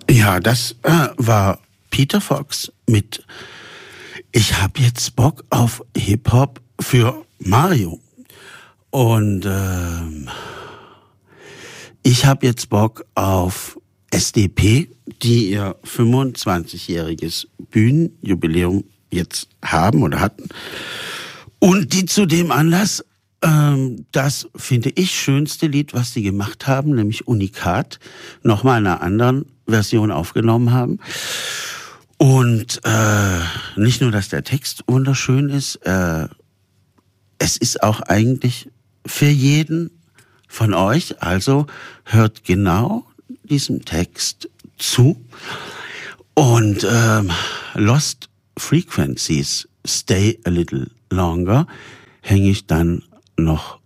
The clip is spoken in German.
Ja, das war Peter Fox mit Ich hab jetzt Bock auf Hip-Hop für Mario. Und ich hab jetzt Bock auf SDP, die ihr 25-jähriges Bühnenjubiläum jetzt haben oder hatten. Und die zu dem Anlass das, finde ich, schönste Lied, was die gemacht haben, nämlich Unikat, nochmal in einer anderen Version aufgenommen haben. Und nicht nur, dass der Text wunderschön ist, es ist auch eigentlich für jeden von euch, also hört genau diesem Text zu. Und Lost Frequencies, Stay a Little Longer, hänge ich dann noch